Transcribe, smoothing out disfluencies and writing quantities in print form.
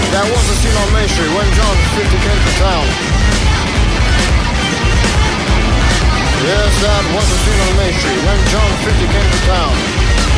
That was a scene on Main Street when John 50 came to town. Yes, that was a scene on Main Street when John 50 came to town.